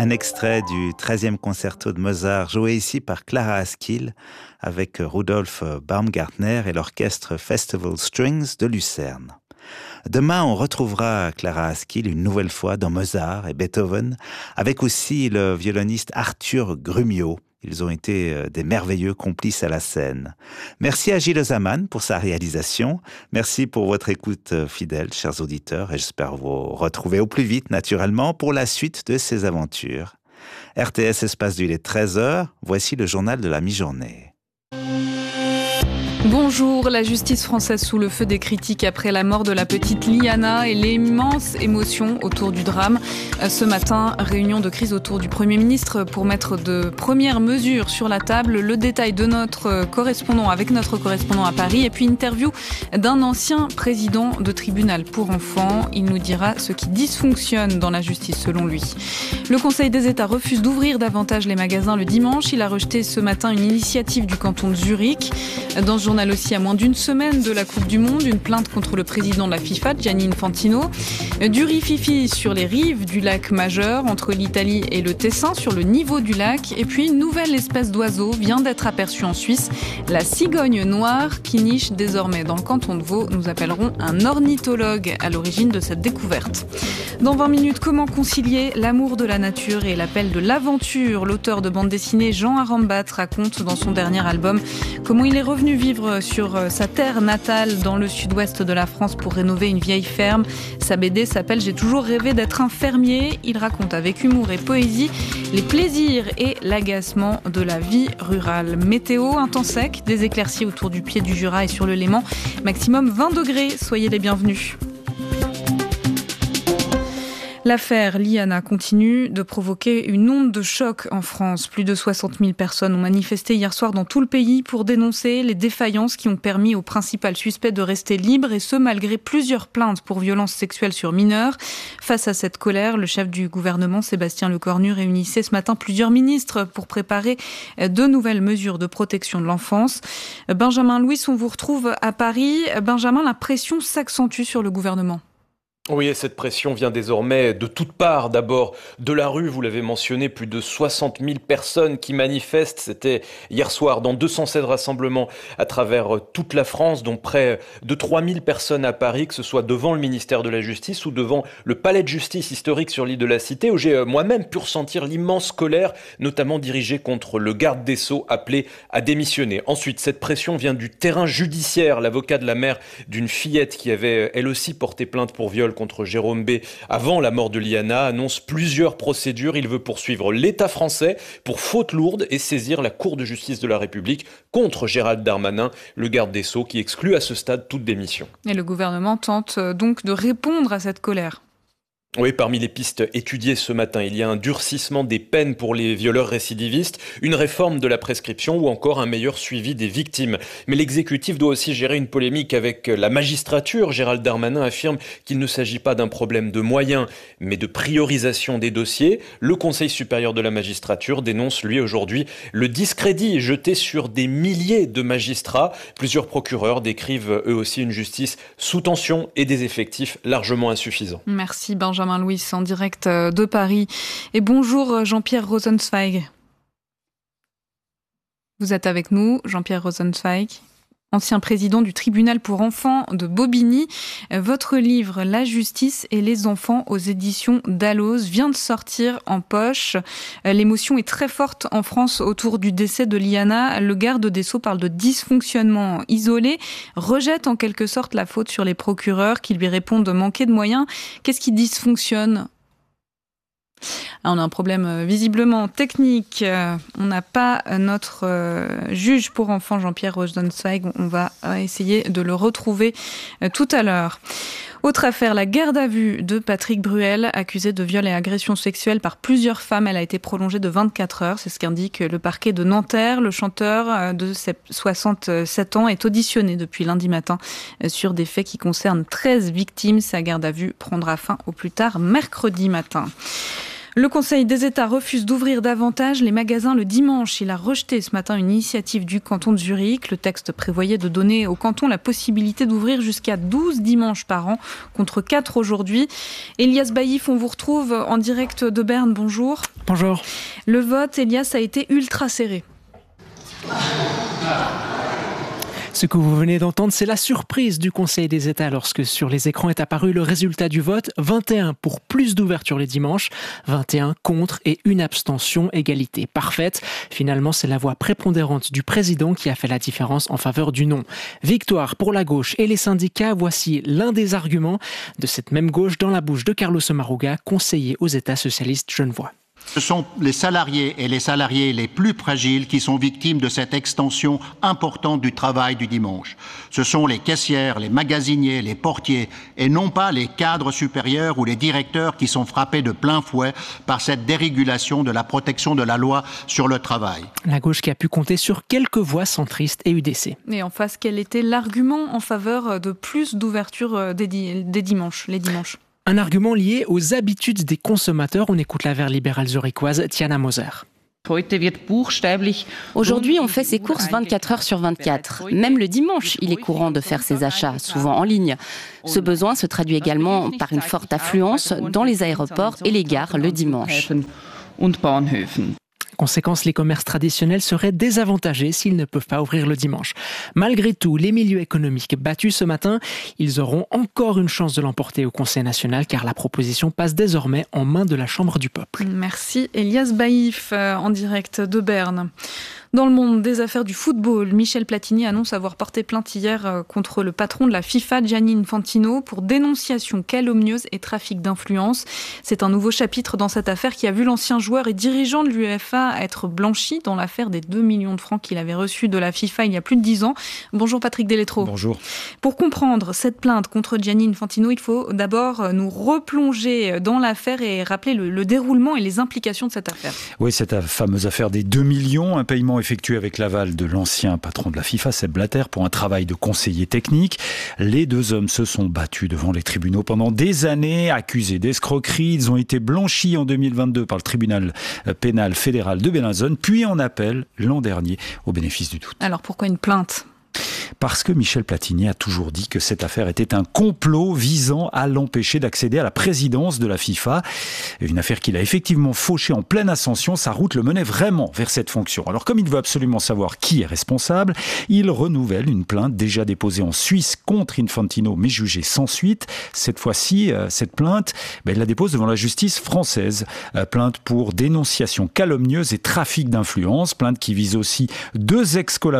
Un extrait du 13e concerto de Mozart, joué ici par Clara Askill, avec Rudolf Baumgartner et l'orchestre Festival Strings de Lucerne. Demain, on retrouvera Clara Askill une nouvelle fois dans Mozart et Beethoven, avec aussi le violoniste Arthur Grumio. Ils ont été des merveilleux complices à la scène. Merci à Gilles Zaman pour sa réalisation. Merci pour votre écoute fidèle, chers auditeurs, et j'espère vous retrouver au plus vite, naturellement, pour la suite de ces aventures. RTS Espace du, il est 13h. Voici le journal de la mi-journée. Bonjour, la justice française sous le feu des critiques après la mort de la petite Liana et l'immense émotion autour du drame. Ce matin, réunion de crise autour du Premier ministre pour mettre de premières mesures sur la table. Le détail de notre correspondant à Paris et puis interview d'un ancien président de tribunal pour enfants. Il nous dira ce qui dysfonctionne dans la justice selon lui. Le Conseil des États refuse d'ouvrir davantage les magasins le dimanche. Il a rejeté ce matin une initiative du canton de Zurich. Dans ce journal aussi, à moins d'une semaine de la Coupe du Monde, une plainte contre le président de la FIFA, Gianni Infantino. Du rififi sur les rives du lac Majeur, entre l'Italie et le Tessin, sur le niveau du lac. Et puis, une nouvelle espèce d'oiseau vient d'être aperçue en Suisse, la cigogne noire, qui niche désormais dans le canton de Vaud. Nous appellerons un ornithologue à l'origine de cette découverte. Dans 20 minutes, comment concilier l'amour de la nature et l'appel de l'aventure? L'auteur de bande dessinée Jean Arambat raconte dans son dernier album comment il est revenu vivre sur sa terre natale dans le sud-ouest de la France pour rénover une vieille ferme. Sa BD s'appelle « J'ai toujours rêvé d'être un fermier ». Il raconte avec humour et poésie les plaisirs et l'agacement de la vie rurale. Météo, un temps sec, des éclaircies autour du pied du Jura et sur le Léman. Maximum 20 degrés, soyez les bienvenus. L'affaire Liana continue de provoquer une onde de choc en France. Plus de 60 000 personnes ont manifesté hier soir dans tout le pays pour dénoncer les défaillances qui ont permis au principal suspect de rester libre, et ce malgré plusieurs plaintes pour violences sexuelles sur mineurs. Face à cette colère, le chef du gouvernement, Sébastien Lecornu, réunissait ce matin plusieurs ministres pour préparer de nouvelles mesures de protection de l'enfance. Benjamin Louis, on vous retrouve à Paris. Benjamin, la pression s'accentue sur le gouvernement. Oui, et cette pression vient désormais de toutes parts. D'abord, de la rue, vous l'avez mentionné, plus de 60 000 personnes qui manifestent. C'était hier soir dans 207 rassemblements à travers toute la France, dont près de 3 000 personnes à Paris, que ce soit devant le ministère de la Justice ou devant le palais de justice historique sur l'île de la Cité, où j'ai moi-même pu ressentir l'immense colère, notamment dirigée contre le garde des Sceaux appelé à démissionner. Ensuite, cette pression vient du terrain judiciaire. L'avocat de la mère d'une fillette qui avait elle aussi porté plainte pour viol contre Jérôme B. avant la mort de Liana annonce plusieurs procédures. Il veut poursuivre l'État français pour faute lourde et saisir la Cour de justice de la République contre Gérald Darmanin, le garde des Sceaux, qui exclut à ce stade toute démission. Et le gouvernement tente donc de répondre à cette colère. Oui, parmi les pistes étudiées ce matin, il y a un durcissement des peines pour les violeurs récidivistes, une réforme de la prescription ou encore un meilleur suivi des victimes. Mais l'exécutif doit aussi gérer une polémique avec la magistrature. Gérald Darmanin affirme qu'il ne s'agit pas d'un problème de moyens, mais de priorisation des dossiers. Le Conseil supérieur de la magistrature dénonce, lui, aujourd'hui, le discrédit jeté sur des milliers de magistrats. Plusieurs procureurs décrivent eux aussi une justice sous tension et des effectifs largement insuffisants. Merci Benjamin Louis, en direct de Paris. Et bonjour Jean-Pierre Rosenzweig. Vous êtes avec nous, Jean-Pierre Rosenzweig, ancien président du tribunal pour enfants de Bobigny. Votre livre « La justice et les enfants » aux éditions Dalloz vient de sortir en poche. L'émotion est très forte en France autour du décès de Liana. Le garde des Sceaux parle de dysfonctionnement isolé, rejette en quelque sorte la faute sur les procureurs qui lui répondent de manquer de moyens. Qu'est-ce qui dysfonctionne ? On a un problème visiblement technique. On n'a pas notre juge pour enfants, Jean-Pierre Rosenzweig. On va essayer de le retrouver tout à l'heure. Autre affaire, la garde à vue de Patrick Bruel, accusé de viol et agression sexuelle par plusieurs femmes. Elle a été prolongée de 24 heures. C'est ce qu'indique le parquet de Nanterre. Le chanteur de 67 ans est auditionné depuis lundi matin sur des faits qui concernent 13 victimes. Sa garde à vue prendra fin au plus tard mercredi matin. Le Conseil des États refuse d'ouvrir davantage les magasins le dimanche. Il a rejeté ce matin une initiative du canton de Zurich. Le texte prévoyait de donner au canton la possibilité d'ouvrir jusqu'à 12 dimanches par an, contre 4 aujourd'hui. Elias Baïf, on vous retrouve en direct de Berne. Bonjour. Bonjour. Le vote, Elias, a été ultra serré. Ce que vous venez d'entendre, c'est la surprise du Conseil des États lorsque sur les écrans est apparu le résultat du vote. 21 pour plus d'ouverture les dimanches, 21 contre et une abstention, égalité parfaite. Finalement, c'est la voix prépondérante du président qui a fait la différence en faveur du non. Victoire pour la gauche et les syndicats, voici l'un des arguments de cette même gauche dans la bouche de Carlos Maruga, conseiller aux États socialistes genevois. Ce sont les salariés et les salariés les plus fragiles qui sont victimes de cette extension importante du travail du dimanche. Ce sont les caissières, les magasiniers, les portiers et non pas les cadres supérieurs ou les directeurs qui sont frappés de plein fouet par cette dérégulation de la protection de la loi sur le travail. La gauche qui a pu compter sur quelques voix centristes et UDC. Et en face, quel était l'argument en faveur de plus d'ouverture les dimanches? Un argument lié aux habitudes des consommateurs. On écoute la vert libérale zurichoise Tiana Moser. Aujourd'hui, on fait ses courses 24 heures sur 24. Même le dimanche, il est courant de faire ses achats, souvent en ligne. Ce besoin se traduit également par une forte affluence dans les aéroports et les gares le dimanche. Conséquence, les commerces traditionnels seraient désavantagés s'ils ne peuvent pas ouvrir le dimanche. Malgré tout, les milieux économiques battus ce matin, ils auront encore une chance de l'emporter au Conseil national car la proposition passe désormais en main de la Chambre du peuple. Merci Elias Baïf en direct de Berne. Dans le monde des affaires du football, Michel Platini annonce avoir porté plainte hier contre le patron de la FIFA, Gianni Infantino, pour dénonciation calomnieuse et trafic d'influence. C'est un nouveau chapitre dans cette affaire qui a vu l'ancien joueur et dirigeant de l'UEFA être blanchi dans l'affaire des 2 millions de francs qu'il avait reçus de la FIFA il y a plus de 10 ans. Bonjour Patrick Deletro. Bonjour. Pour comprendre cette plainte contre Gianni Infantino, il faut d'abord nous replonger dans l'affaire et rappeler le déroulement et les implications de cette affaire. Oui, cette fameuse affaire des 2 millions, un paiement effectué avec l'aval de l'ancien patron de la FIFA, Sepp Blatter, pour un travail de conseiller technique. Les deux hommes se sont battus devant les tribunaux pendant des années, accusés d'escroquerie. Ils ont été blanchis en 2022 par le tribunal pénal fédéral de Bellinzone, puis en appel l'an dernier au bénéfice du doute. Alors pourquoi une plainte ? Parce que Michel Platini a toujours dit que cette affaire était un complot visant à l'empêcher d'accéder à la présidence de la FIFA. Une affaire qu'il a effectivement fauchée en pleine ascension. Sa route le menait vraiment vers cette fonction. Alors comme il veut absolument savoir qui est responsable, il renouvelle une plainte déjà déposée en Suisse contre Infantino, mais jugée sans suite. Cette fois-ci, cette plainte, il la dépose devant la justice française. Plainte pour dénonciation calomnieuse et trafic d'influence. Plainte qui vise aussi deux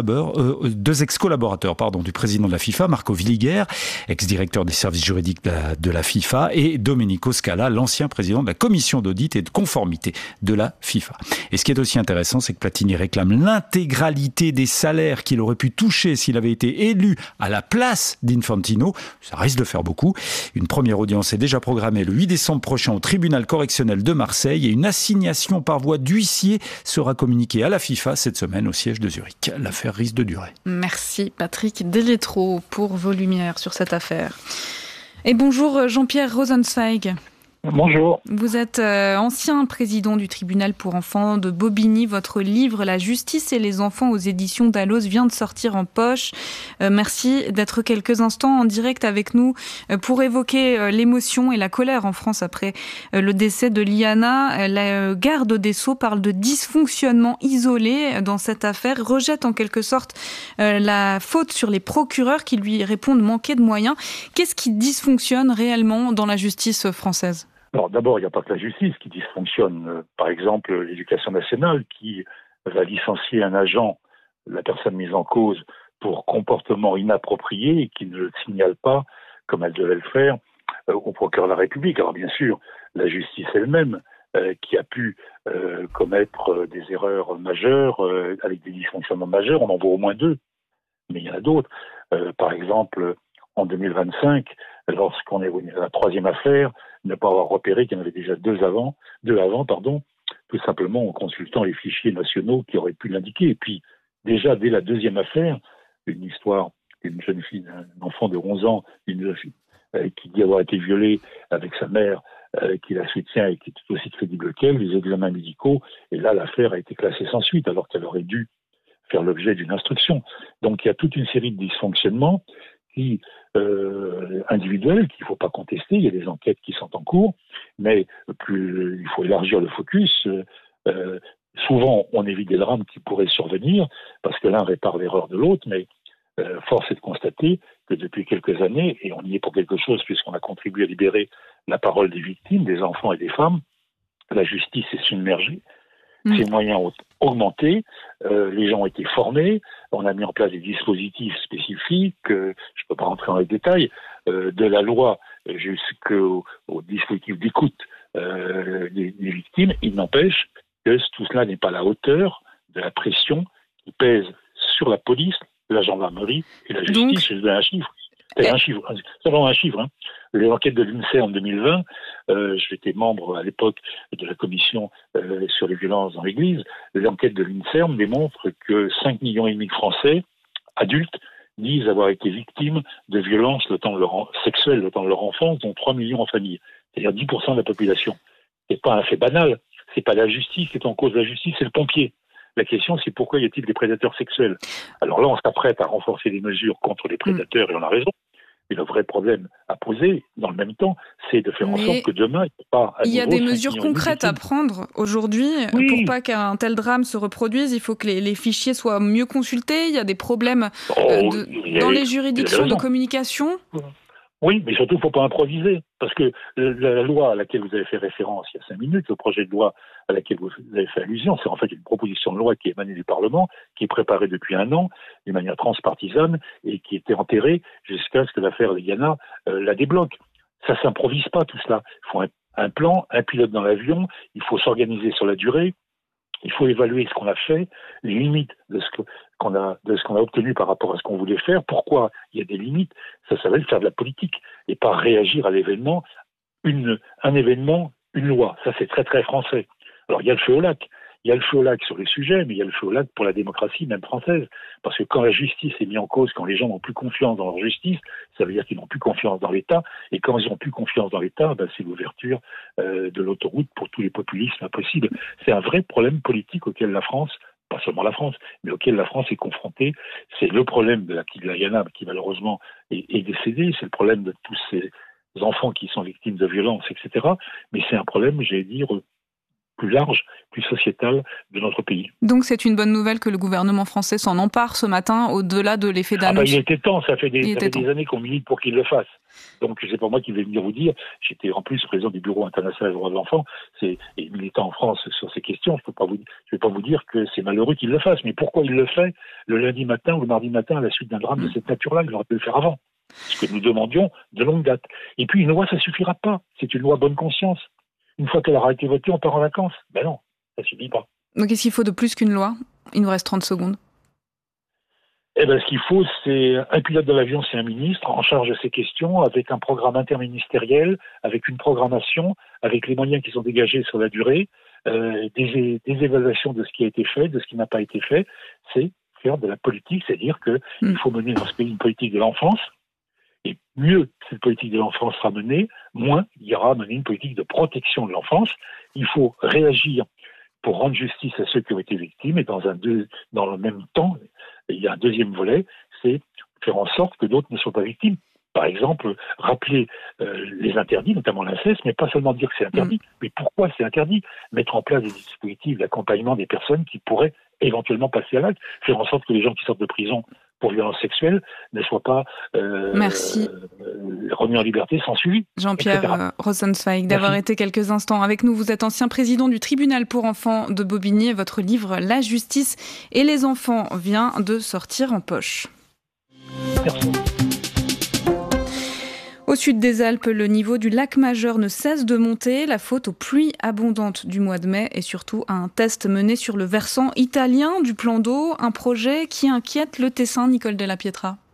ex-collaborateurs du président de la FIFA, Marco Villiger, ex-directeur des services juridiques de la FIFA, et Domenico Scala, l'ancien président de la commission d'audit et de conformité de la FIFA. Et ce qui est aussi intéressant, c'est que Platini réclame l'intégralité des salaires qu'il aurait pu toucher s'il avait été élu à la place d'Infantino. Ça risque de faire beaucoup. Une première audience est déjà programmée le 8 décembre prochain au tribunal correctionnel de Marseille et une assignation par voie d'huissier sera communiquée à la FIFA cette semaine au siège de Zurich. L'affaire risque de durer. Merci Patrick Deletro pour vos lumières sur cette affaire. Et bonjour Jean-Pierre Rosenzweig. Bonjour. Vous êtes ancien président du tribunal pour enfants de Bobigny. Votre livre « La justice et les enfants » aux éditions Dalloz vient de sortir en poche. Merci d'être quelques instants en direct avec nous pour évoquer l'émotion et la colère en France après le décès de Liana. La garde des Sceaux parle de dysfonctionnement isolé dans cette affaire, rejette en quelque sorte la faute sur les procureurs qui lui répondent manquer de moyens. Qu'est-ce qui dysfonctionne réellement dans la justice française ? Alors d'abord, il n'y a pas que la justice qui dysfonctionne. Par exemple, l'Éducation nationale qui va licencier un agent, la personne mise en cause, pour comportement inapproprié et qui ne le signale pas, comme elle devait le faire, au procureur de la République. Alors bien sûr, la justice elle-même, qui a pu commettre des erreurs majeures, avec des dysfonctionnements majeurs, on en voit au moins 2, mais il y en a d'autres. Par exemple, en 2025, lorsqu'on est à la 3e affaire, ne pas avoir repéré qu'il y en avait déjà deux avant, tout simplement en consultant les fichiers nationaux qui auraient pu l'indiquer. Et puis, déjà, dès la 2e affaire, une histoire d'une jeune fille, d'un enfant de 11 ans, une jeune fille, qui dit avoir été violée avec sa mère qui la soutient et qui est tout aussi crédible qu'elle, les examens médicaux, et là l'affaire a été classée sans suite alors qu'elle aurait dû faire l'objet d'une instruction. Donc il y a toute une série de dysfonctionnements individuels qu'il ne faut pas contester, il y a des enquêtes qui sont en cours, mais il faut élargir le focus. Souvent on évite des drames qui pourraient survenir parce que l'un répare l'erreur de l'autre, mais force est de constater que depuis quelques années, et on y est pour quelque chose puisqu'on a contribué à libérer la parole des victimes, des enfants et des femmes, la justice est submergée, ses moyens ont augmenté, les gens ont été formés, on a mis en place des dispositifs spécifiques, je ne peux pas rentrer dans les détails, de la loi jusqu'au dispositif d'écoute des victimes. Il n'empêche que tout cela n'est pas à la hauteur de la pression qui pèse sur la police, la gendarmerie et la justice. Je donne un chiffre. Simplement un chiffre. Les enquêtes de l'INSEE en 2020, j'étais membre à l'époque de la commission sur les violences dans l'Église. Les enquêtes de l'INSEE démontrent que 5,5 millions de Français adultes disent avoir été victimes de violences sexuelles le temps de leur enfance, dont 3 millions en famille. C'est-à-dire 10% de la population. C'est pas un fait banal. C'est pas la justice qui est en cause. La justice, c'est le pompier. La question, c'est pourquoi y a-t-il des prédateurs sexuels? Alors là, on s'apprête à renforcer les mesures contre les prédateurs, et on a raison. Et le vrai problème à poser, dans le même temps, c'est de faire en sorte que demain, il y a des mesures concrètes à prendre aujourd'hui pour pas qu'un tel drame se reproduise. Il faut que les fichiers soient mieux consultés. Il y a des problèmes dans les juridictions de communication. Oui, mais surtout, il ne faut pas improviser. Parce que la loi à laquelle vous avez fait référence il y a 5 minutes, le projet de loi à laquelle vous avez fait allusion, c'est en fait une proposition de loi qui est émanée du Parlement, qui est préparée depuis 1 an, d'une manière transpartisane, et qui était enterrée jusqu'à ce que l'affaire Liana la débloque. Ça ne s'improvise pas, tout cela. Il faut un plan, un pilote dans l'avion, il faut s'organiser sur la durée, il faut évaluer ce qu'on a fait, les limites de ce qu'on a obtenu par rapport à ce qu'on voulait faire. Pourquoi il y a des limites? Ça s'appelle faire de la politique et pas réagir à l'événement. Un événement, une loi. Ça, c'est très, très français. Alors, il y a le feu au lac. Il y a le feu au lac sur les sujets, mais il y a le feu au lac pour la démocratie, même française. Parce que quand la justice est mise en cause, quand les gens n'ont plus confiance dans leur justice, ça veut dire qu'ils n'ont plus confiance dans l'État. Et quand ils n'ont plus confiance dans l'État, c'est l'ouverture de l'autoroute pour tous les populismes impossibles. C'est un vrai problème politique auquel la France, pas seulement la France, mais auquel la France est confrontée. C'est le problème de la petite Diana qui malheureusement est décédée. C'est le problème de tous ces enfants qui sont victimes de violences, etc. Mais c'est un problème, j'allais dire, plus large, plus sociétal de notre pays. Donc c'est une bonne nouvelle que le gouvernement français s'en empare ce matin, au-delà de l'effet d'annonce. Il était temps, ça fait des années qu'on milite pour qu'il le fasse. Donc c'est pas moi qui vais venir vous dire, j'étais en plus président du Bureau international des droits de l'enfant, et militant en France sur ces questions, je vais pas vous dire que c'est malheureux qu'il le fasse, mais pourquoi il le fait le lundi matin ou le mardi matin à la suite d'un drame de cette nature-là? Il aurait pu le faire avant, ce que nous demandions de longue date. Et puis une loi, ça suffira pas, c'est une loi bonne conscience. Une fois qu'elle aura été votée, on part en vacances. Ben non, ça suffit pas. Donc qu'est-ce qu'il faut de plus qu'une loi? Il nous reste 30 secondes. Ce qu'il faut, c'est un pilote de l'avion, c'est un ministre en charge de ces questions, avec un programme interministériel, avec une programmation, avec les moyens qui sont dégagés sur la durée, des évaluations de ce qui a été fait, de ce qui n'a pas été fait. C'est faire de la politique, c'est-à-dire qu'il faut mener dans ce pays une politique de l'enfance. Et mieux cette politique de l'enfance sera menée, moins il y aura mené une politique de protection de l'enfance. Il faut réagir pour rendre justice à ceux qui ont été victimes, et dans le même temps, il y a un deuxième volet, c'est faire en sorte que d'autres ne soient pas victimes. Par exemple, rappeler les interdits, notamment l'inceste, mais pas seulement dire que c'est interdit, mais pourquoi c'est interdit. Mettre en place des dispositifs d'accompagnement des personnes qui pourraient éventuellement passer à l'acte, faire en sorte que les gens qui sortent de prison pour violences sexuelles ne soient pas remis en liberté sans suivi. Jean-Pierre Rosenzweig, d'avoir été quelques instants avec nous. Vous êtes ancien président du tribunal pour enfants de Bobigny et votre livre « La justice et les enfants » vient de sortir en poche. Merci. Au sud des Alpes, le niveau du lac Majeur ne cesse de monter, la faute aux pluies abondantes du mois de mai et surtout à un test mené sur le versant italien du plan d'eau, un projet qui inquiète le Tessin, Nicole Della Pietra.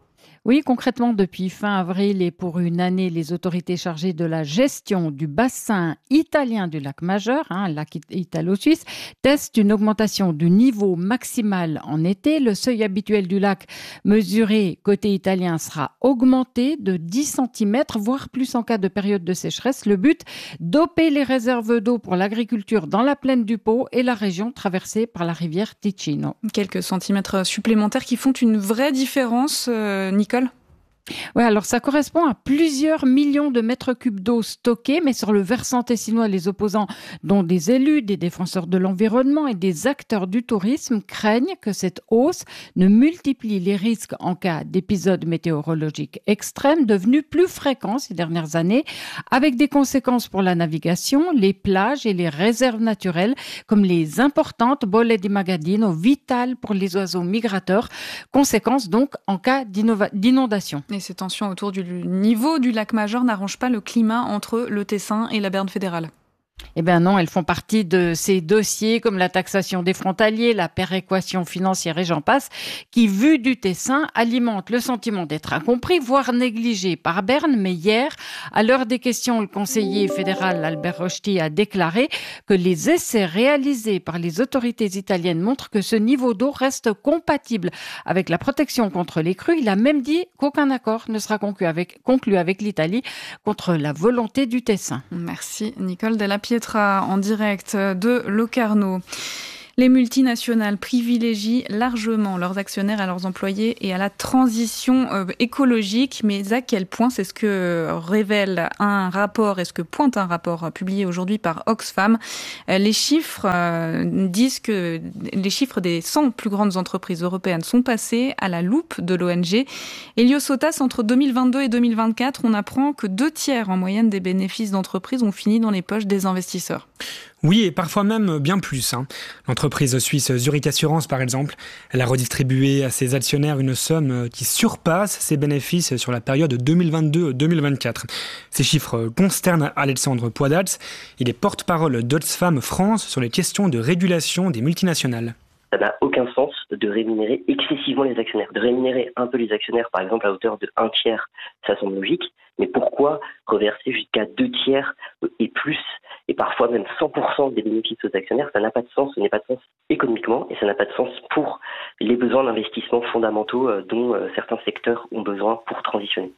Oui, concrètement, depuis fin avril et pour une année, les autorités chargées de la gestion du bassin italien du lac Majeur, lac italo-suisse, testent une augmentation du niveau maximal en été. Le seuil habituel du lac mesuré côté italien sera augmenté de 10 cm, voire plus en cas de période de sécheresse. Le but, doper les réserves d'eau pour l'agriculture dans la plaine du Pô et la région traversée par la rivière Ticino. Quelques centimètres supplémentaires qui font une vraie différence, Nicole ? Oui, alors ça correspond à plusieurs millions de mètres cubes d'eau stockés, mais sur le versant tessinois, les opposants, dont des élus, des défenseurs de l'environnement et des acteurs du tourisme, craignent que cette hausse ne multiplie les risques en cas d'épisodes météorologiques extrêmes devenus plus fréquents ces dernières années, avec des conséquences pour la navigation, les plages et les réserves naturelles, comme les importantes bolle di Magadino, vitales pour les oiseaux migrateurs, conséquences donc en cas d'inondation. Et ces tensions autour du niveau du lac Majeur n'arrangent pas le climat entre le Tessin et la Berne fédérale. Eh bien non, elles font partie de ces dossiers comme la taxation des frontaliers, la péréquation financière et j'en passe, qui, vu du Tessin, alimentent le sentiment d'être incompris, voire négligé par Berne. Mais hier, à l'heure des questions, le conseiller fédéral Albert Rochti a déclaré que les essais réalisés par les autorités italiennes montrent que ce niveau d'eau reste compatible avec la protection contre les crues. Il a même dit qu'aucun accord ne sera conclu avec l'Italie contre la volonté du Tessin. Merci Nicole Della Pietra en direct de Locarno. Les multinationales privilégient largement leurs actionnaires à leurs employés et à la transition écologique. Mais à quel point? C'est ce que révèle un rapport et ce que pointe un rapport publié aujourd'hui par Oxfam. Les chiffres disent que les chiffres des 100 plus grandes entreprises européennes sont passés à la loupe de l'ONG. Elio Sotas, entre 2022 et 2024, on apprend que 2/3 en moyenne des bénéfices d'entreprises ont fini dans les poches des investisseurs. Oui, et parfois même bien plus. L'entreprise suisse Zurich Assurance, par exemple, elle a redistribué à ses actionnaires une somme qui surpasse ses bénéfices sur la période 2022-2024. Ces chiffres consternent Alexandre Poidals. Il est porte-parole d'Oxfam France sur les questions de régulation des multinationales. Ça n'a aucun sens de rémunérer excessivement les actionnaires. De rémunérer un peu les actionnaires, par exemple, à hauteur de 1/3, ça semble logique. Mais pourquoi reverser jusqu'à 2/3 et plus, et parfois même 100% des bénéfices aux actionnaires? Ça n'a pas de sens. Ce n'est pas de sens économiquement et ça n'a pas de sens pour les besoins d'investissement fondamentaux dont certains secteurs ont besoin pour transitionner.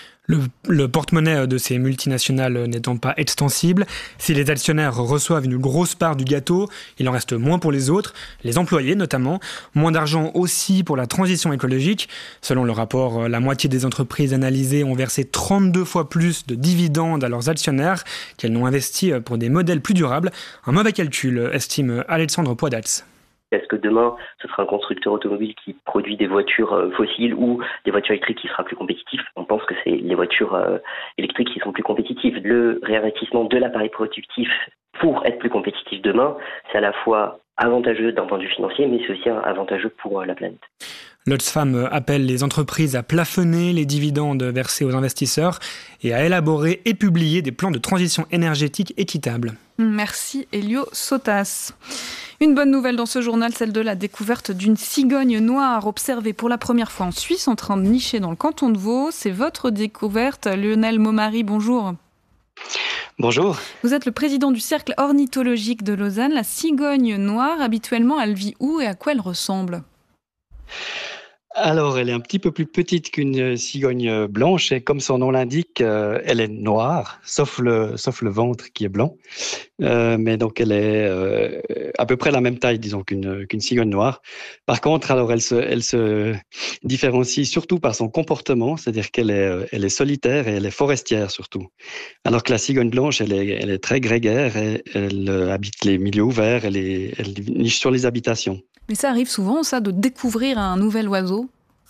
Le porte-monnaie de ces multinationales n'étant pas extensible, si les actionnaires reçoivent une grosse part du gâteau, il en reste moins pour les autres, les employés notamment, moins d'argent aussi pour la transition écologique. Selon le rapport, la moitié des entreprises analysées ont versé 32 fois plus de dividendes à leurs actionnaires qu'elles n'ont investi pour des modèles plus durables. Un mauvais calcul, estime Alexandre Poidals. Est-ce que demain, ce sera un constructeur automobile qui produit des voitures fossiles ou des voitures électriques qui sera plus compétitif? On pense que c'est les voitures électriques qui sont plus compétitives. Le réinvestissement de l'appareil productif pour être plus compétitif demain, c'est à la fois avantageux d'un point de vue financier, mais c'est aussi avantageux pour la planète. L'Oxfam appelle les entreprises à plafonner les dividendes versés aux investisseurs et à élaborer et publier des plans de transition énergétique équitables. Merci Elio Sotas. Une bonne nouvelle dans ce journal, celle de la découverte d'une cigogne noire observée pour la première fois en Suisse en train de nicher dans le canton de Vaud. C'est votre découverte. Lionel Momary, bonjour. Bonjour. Vous êtes le président du cercle ornithologique de Lausanne. La cigogne noire, habituellement, elle vit où et à quoi elle ressemble ? Alors, elle est un petit peu plus petite qu'une cigogne blanche et comme son nom l'indique, elle est noire, sauf le ventre qui est blanc. Mais donc, elle est à peu près la même taille, disons, qu'une cigogne noire. Par contre, alors, elle se différencie surtout par son comportement, c'est-à-dire qu'elle est solitaire et elle est forestière surtout. Alors que la cigogne blanche, elle est très grégaire et elle habite les milieux ouverts, elle niche sur les habitations. Mais ça arrive souvent, ça, de découvrir un nouvel oiseau ?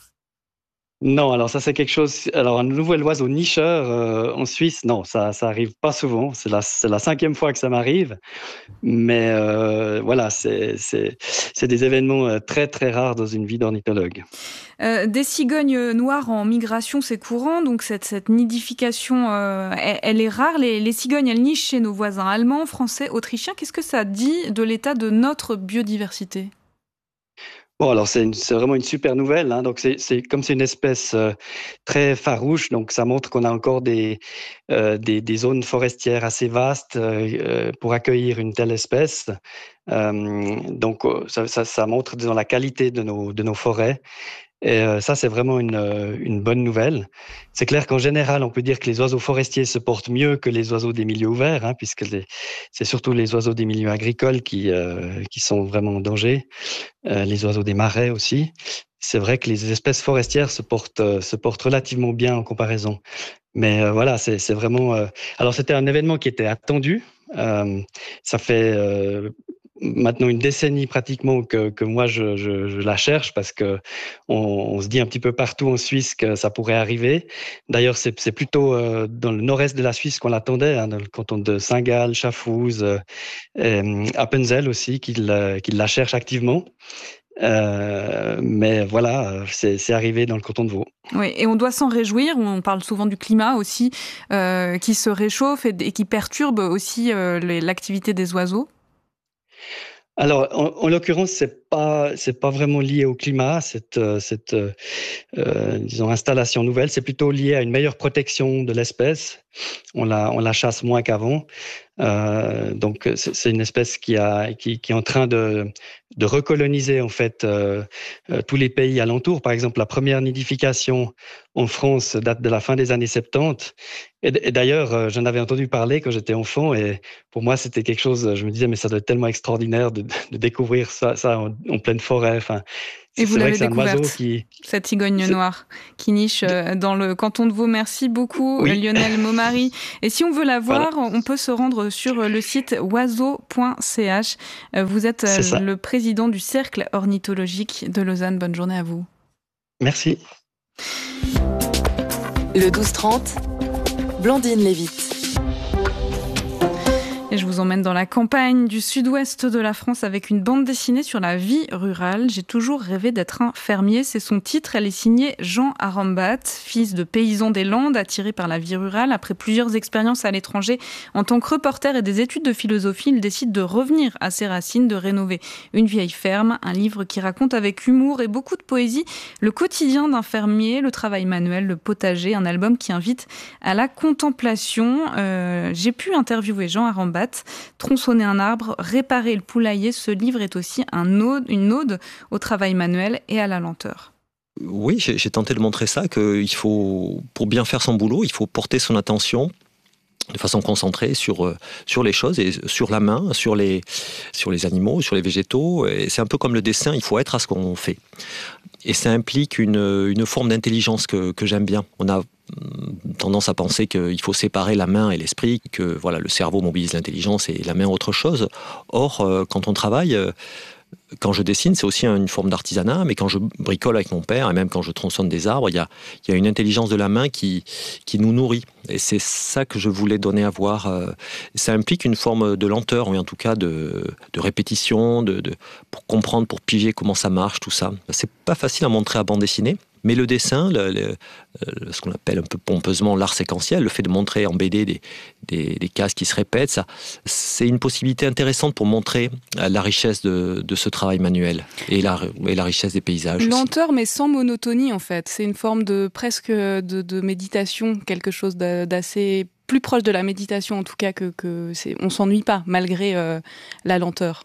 Non, alors ça c'est quelque chose. Alors un nouvel oiseau nicheur en Suisse, non, ça arrive pas souvent. C'est la 5e fois que ça m'arrive, mais voilà, c'est des événements très très rares dans une vie d'ornithologue. Des cigognes noires en migration, c'est courant, donc cette nidification, elle est rare. Les cigognes, elles nichent chez nos voisins allemands, français, autrichiens. Qu'est-ce que ça dit de l'état de notre biodiversité ? Bon, alors c'est vraiment une super nouvelle. Hein. Donc c'est comme c'est une espèce très farouche, donc ça montre qu'on a encore des zones forestières assez vastes pour accueillir une telle espèce. Donc ça montre, disons, la qualité de nos forêts. Et ça, c'est vraiment une bonne nouvelle. C'est clair qu'en général, on peut dire que les oiseaux forestiers se portent mieux que les oiseaux des milieux ouverts, hein, puisque c'est surtout les oiseaux des milieux agricoles qui sont vraiment en danger, les oiseaux des marais aussi. C'est vrai que les espèces forestières se portent relativement bien en comparaison. Mais voilà, c'est vraiment... Alors, c'était un événement qui était attendu. Ça fait... maintenant une décennie pratiquement que moi je la cherche parce que on se dit un petit peu partout en Suisse que ça pourrait arriver. D'ailleurs, c'est plutôt dans le nord-est de la Suisse qu'on l'attendait, hein, dans le canton de Saint-Gall, Schaffhouse, Appenzell aussi, qu'il la cherche activement. Mais voilà, c'est arrivé dans le canton de Vaud. Oui, et on doit s'en réjouir. On parle souvent du climat aussi, qui se réchauffe et qui perturbe aussi l'activité des oiseaux. Alors, en l'occurrence, c'est pas vraiment lié au climat, cette disons installation nouvelle. C'est plutôt lié à une meilleure protection de l'espèce. On la chasse moins qu'avant. Donc, c'est une espèce qui est en train de recoloniser en fait tous les pays alentours. Par exemple, la première nidification en France date de la fin des années 70. Et d'ailleurs, j'en avais entendu parler quand j'étais enfant. Et pour moi, c'était quelque chose. Je me disais, mais ça doit être tellement extraordinaire de découvrir ça en pleine forêt. Enfin, et vous l'avez découverte, qui... cette cigogne noire qui niche dans le canton de Vaud. Merci beaucoup, oui. Lionel Momary. Et si on veut la voir, on peut se rendre sur le site oiseau.ch. Vous êtes le président du Cercle ornithologique de Lausanne. Bonne journée à vous. Merci. Le 12-30, Blandine Lévite. Et je vous emmène dans la campagne du sud-ouest de la France avec une bande dessinée sur la vie rurale. J'ai toujours rêvé d'être un fermier. C'est son titre. Elle est signée Jean Arambat, fils de paysan des Landes, attiré par la vie rurale. Après plusieurs expériences à l'étranger, en tant que reporter et des études de philosophie, il décide de revenir à ses racines, de rénover une vieille ferme. Un livre qui raconte avec humour et beaucoup de poésie le quotidien d'un fermier, le travail manuel, le potager. Un album qui invite à la contemplation. J'ai pu interviewer Jean Arambat. Tronçonner un arbre, réparer le poulailler, ce livre est aussi une ode au travail manuel et à la lenteur. Oui, j'ai tenté de montrer ça, qu'il faut, pour bien faire son boulot, il faut porter son attention de façon concentrée sur les choses et sur la main, sur les animaux, sur les végétaux. Et c'est un peu comme le dessin, il faut être à ce qu'on fait. Et ça implique une forme d'intelligence que j'aime bien. On a tendance à penser qu'il faut séparer la main et l'esprit, que voilà, le cerveau mobilise l'intelligence et la main autre chose. Or, quand on travaille, quand je dessine, c'est aussi une forme d'artisanat, mais quand je bricole avec mon père, et même quand je tronçonne des arbres, il y a une intelligence de la main qui nous nourrit. Et c'est ça que je voulais donner à voir. Ça implique une forme de lenteur, ou en tout cas de répétition, pour comprendre, pour piger comment ça marche, tout ça. C'est pas facile à montrer à bande dessinée. Mais le dessin, ce qu'on appelle un peu pompeusement l'art séquentiel, le fait de montrer en BD des cases qui se répètent, ça, c'est une possibilité intéressante pour montrer la richesse de ce travail manuel et la richesse des paysages. Lenteur, mais sans monotonie en fait. C'est une forme presque de méditation, quelque chose d'assez plus proche de la méditation en tout cas on s'ennuie pas malgré la lenteur.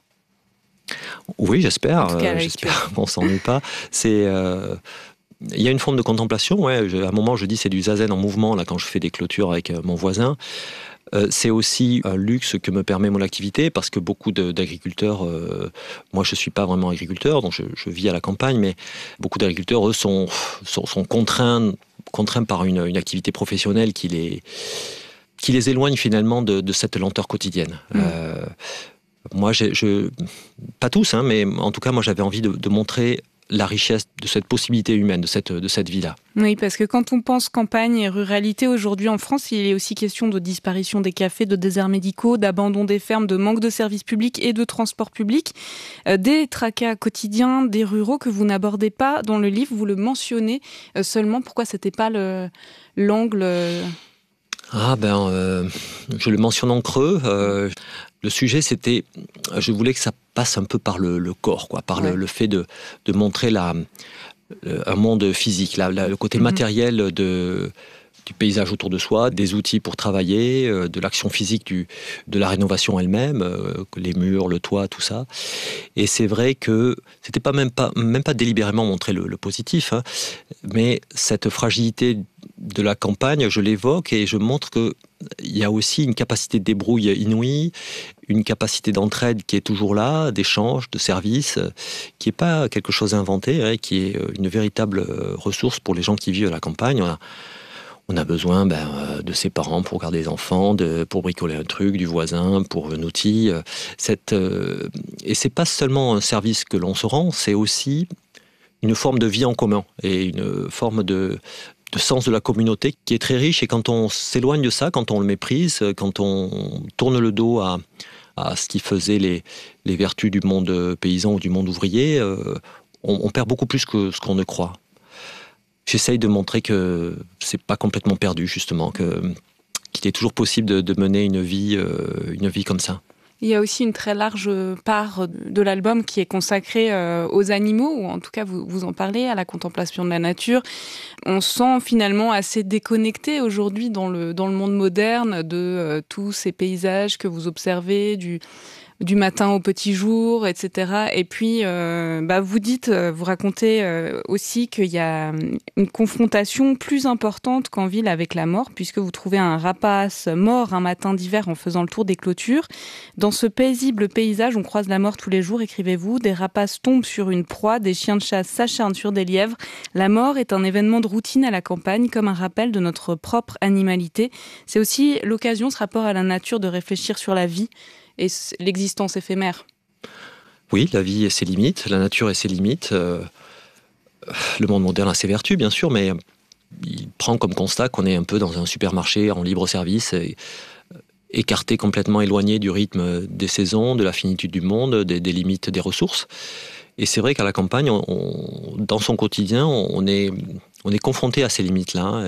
Oui, j'espère qu'on s'ennuie pas. Il y a une forme de contemplation, ouais. À un moment, je dis c'est du zazen en mouvement, là, quand je fais des clôtures avec mon voisin. C'est aussi un luxe que me permet mon activité, parce que beaucoup d'agriculteurs, moi je ne suis pas vraiment agriculteur, donc je vis à la campagne, mais beaucoup d'agriculteurs, eux, sont contraints par une activité professionnelle qui les éloigne finalement de cette lenteur quotidienne. Moi, pas tous, hein, mais en tout cas, moi j'avais envie de montrer la richesse de cette possibilité humaine, de cette vie-là. Oui, parce que quand on pense campagne et ruralité aujourd'hui en France, il est aussi question de disparition des cafés, de déserts médicaux, d'abandon des fermes, de manque de services publics et de transports publics, des tracas quotidiens des ruraux que vous n'abordez pas dans le livre, vous le mentionnez seulement. Pourquoi c'était pas l'angle je le mentionne en creux. Le sujet, c'était, je voulais que ça passe un peu par le corps, quoi, par le fait de montrer un monde physique, le côté matériel du paysage autour de soi, des outils pour travailler, de l'action physique de la rénovation elle-même, les murs, le toit, tout ça. Et c'est vrai que c'était même pas délibérément montrer le positif, hein, mais cette fragilité de la campagne, je l'évoque et je montre qu'il y a aussi une capacité de débrouille inouïe, une capacité d'entraide qui est toujours là, d'échange, de service, qui n'est pas quelque chose inventé, hein, qui est une véritable ressource pour les gens qui vivent à la campagne. On a besoin de ses parents pour garder les enfants, pour bricoler un truc, du voisin, pour un outil. Et c'est pas seulement un service que l'on se rend, c'est aussi une forme de vie en commun et une forme de sens de la communauté qui est très riche. Et quand on s'éloigne de ça, quand on le méprise, quand on tourne le dos à ce qui faisait les vertus du monde paysan ou du monde ouvrier, on perd beaucoup plus que ce qu'on ne croit. J'essaye de montrer que c'est pas complètement perdu, justement, qu'il est toujours possible de mener une vie comme ça. Il y a aussi une très large part de l'album qui est consacrée aux animaux, ou en tout cas vous en parlez, à la contemplation de la nature. On sent finalement assez déconnecté aujourd'hui dans le monde moderne de tous ces paysages que vous observez, du matin au petit jour, etc. Et puis, vous racontez aussi qu'il y a une confrontation plus importante qu'en ville avec la mort, puisque vous trouvez un rapace mort un matin d'hiver en faisant le tour des clôtures. Dans ce paisible paysage, on croise la mort tous les jours, écrivez-vous. Des rapaces tombent sur une proie, des chiens de chasse s'acharnent sur des lièvres. La mort est un événement de routine à la campagne, comme un rappel de notre propre animalité. C'est aussi l'occasion, ce rapport à la nature, de réfléchir sur la vie et l'existence éphémère. Oui, la vie et ses limites, la nature et ses limites. Le monde moderne a ses vertus, bien sûr, mais il prend comme constat qu'on est un peu dans un supermarché en libre service, écarté, complètement éloigné du rythme des saisons, de la finitude du monde, des limites des ressources. Et c'est vrai qu'à la campagne, dans son quotidien, on est confronté à ces limites-là.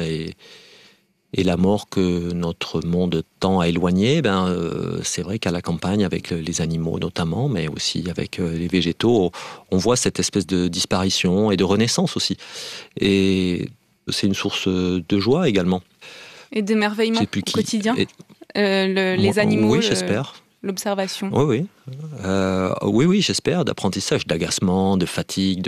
Et la mort que notre monde tend à éloigner, c'est vrai qu'à la campagne, avec les animaux notamment, mais aussi avec les végétaux, on voit cette espèce de disparition et de renaissance aussi. Et c'est une source de joie également. Et d'émerveillement au quotidien. Les animaux, oui, j'espère. L'observation. Oui, j'espère, d'apprentissage, d'agacement, de fatigue,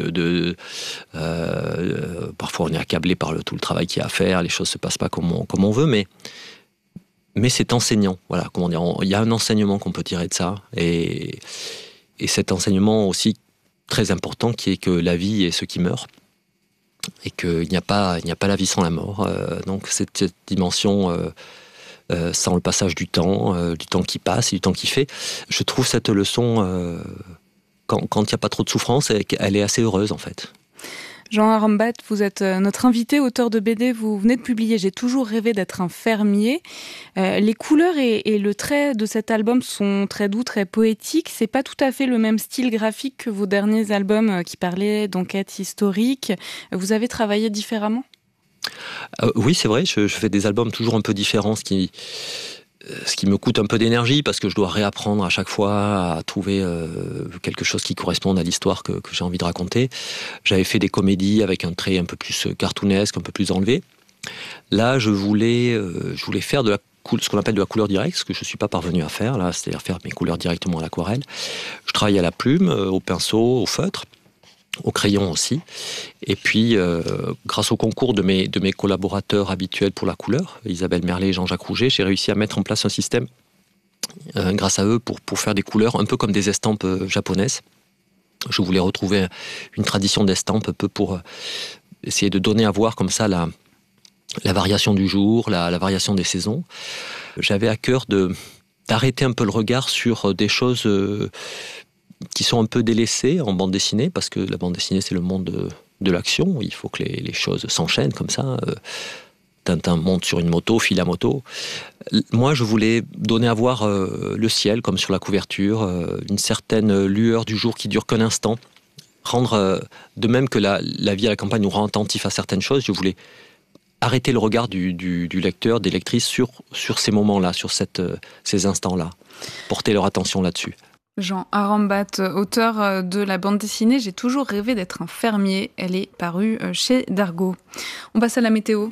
parfois on est accablé par tout le travail qu'il y a à faire, les choses se passent pas comme on veut, mais c'est enseignant. Voilà, comment dire, il y a un enseignement qu'on peut tirer de ça, et cet enseignement aussi très important qui est que la vie est ce qui meurt, et qu'il n'y a pas la vie sans la mort. Donc cette dimension sans le passage du temps qui passe et du temps qui fait. Je trouve cette leçon, quand il n'y a pas trop de souffrance, elle est assez heureuse en fait. Jean Arambat, vous êtes notre invité, auteur de BD. Vous venez de publier « J'ai toujours rêvé d'être un fermier ». Les couleurs et le trait de cet album sont très doux, très poétiques. C'est pas tout à fait le même style graphique que vos derniers albums qui parlaient d'enquête historique. Vous avez travaillé différemment ? Oui, c'est vrai, je fais des albums toujours un peu différents, ce qui me coûte un peu d'énergie parce que je dois réapprendre à chaque fois à trouver quelque chose qui corresponde à l'histoire que j'ai envie de raconter. J'avais fait des comédies avec un trait un peu plus cartoonesque, un peu plus enlevé. Là, je voulais faire ce qu'on appelle de la couleur directe, ce que je ne suis pas parvenu à faire, là, c'est-à-dire faire mes couleurs directement à l'aquarelle. Je travaille à la plume, au pinceau, au feutre, au crayon aussi. Et puis, grâce au concours de mes collaborateurs habituels pour la couleur, Isabelle Merlet et Jean-Jacques Rouget, j'ai réussi à mettre en place un système, grâce à eux, pour faire des couleurs un peu comme des estampes japonaises. Je voulais retrouver une tradition d'estampes un peu pour essayer de donner à voir comme ça la variation du jour, la variation des saisons. J'avais à cœur d'arrêter un peu le regard sur des choses qui sont un peu délaissées en bande dessinée, parce que la bande dessinée, c'est le monde de l'action. Il faut que les choses s'enchaînent comme ça. Tintin monte sur une moto, file à moto. Moi, je voulais donner à voir le ciel, comme sur la couverture, une certaine lueur du jour qui dure qu'un instant. Rendre, de même que la vie à la campagne nous rend attentifs à certaines choses, je voulais arrêter le regard du lecteur, des lectrices sur ces moments-là, sur ces instants-là. porter leur attention là-dessus. Jean Arambat, auteur de la bande dessinée « J'ai toujours rêvé d'être un fermier ». Elle est parue chez Dargaud. On passe à la météo.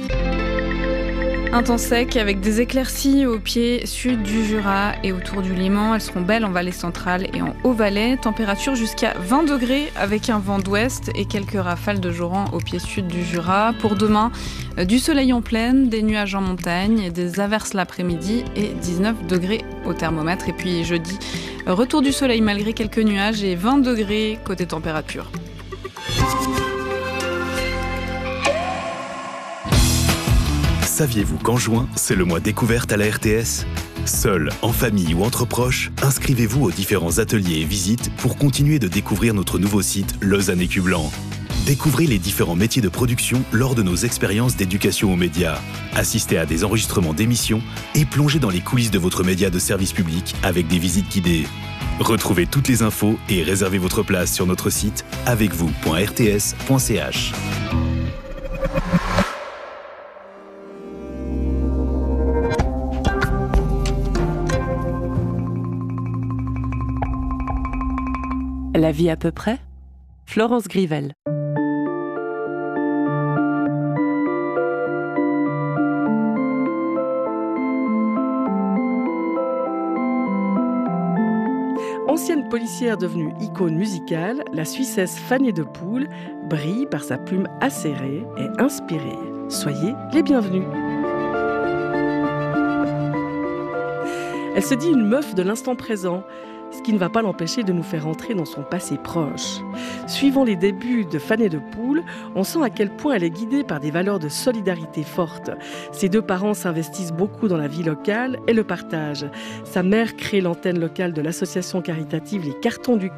Un temps sec avec des éclaircies au pied sud du Jura et autour du Léman. Elles seront belles en vallée centrale et en Haut-Valais. Température jusqu'à 20 degrés avec un vent d'ouest et quelques rafales de joran au pied sud du Jura. Pour demain, du soleil en plaine, des nuages en montagne, des averses l'après-midi et 19 degrés au thermomètre. Et puis jeudi, retour du soleil malgré quelques nuages et 20 degrés côté température. Saviez-vous qu'en juin, c'est le mois découverte à la RTS ? Seul, en famille ou entre proches, inscrivez-vous aux différents ateliers et visites pour continuer de découvrir notre nouveau site Lausanne Écu Blanc. Découvrez les différents métiers de production lors de nos expériences d'éducation aux médias. Assistez à des enregistrements d'émissions et plongez dans les coulisses de votre média de service public avec des visites guidées. Retrouvez toutes les infos et réservez votre place sur notre site avecvous.rts.ch. La vie à peu près, Florence Grivel. Ancienne policière devenue icône musicale, la Suissesse Fanny de Poel brille par sa plume acérée et inspirée. Soyez les bienvenus. Elle se dit une meuf de l'instant présent, ce qui ne va pas l'empêcher de nous faire entrer dans son passé proche. Suivant les débuts de Fanny de Poel, on sent à quel point elle est guidée par des valeurs de solidarité fortes. Ses deux parents s'investissent beaucoup dans la vie locale et le partage. Sa mère crée l'antenne locale de l'association caritative Les Cartons du Cœur